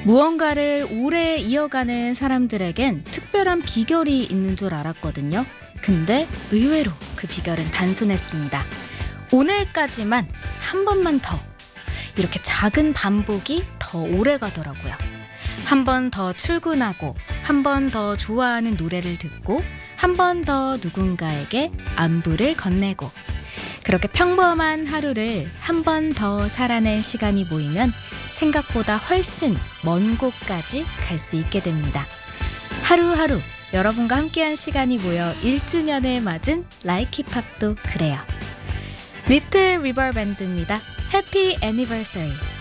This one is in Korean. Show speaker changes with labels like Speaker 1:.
Speaker 1: 무언가를 오래 이어가는 사람들에겐 특별한 비결이 있는 줄 알았거든요. 근데 의외로 그 비결은 단순했습니다. 오늘까지만 한 번만 더. 이렇게 작은 반복이 더 오래 가더라고요. 한 번 더 출근하고, 한 번 더 좋아하는 노래를 듣고, 한 번 더 누군가에게 안부를 건네고, 그렇게 평범한 하루를 한 번 더 살아낸 시간이 모이면 생각보다 훨씬 먼 곳까지 갈 수 있게 됩니다. 하루하루 여러분과 함께한 시간이 모여 1주년을 맞은 라이키 팝도 그래요. 리틀 리버 밴드입니다. 해피 애니버서리.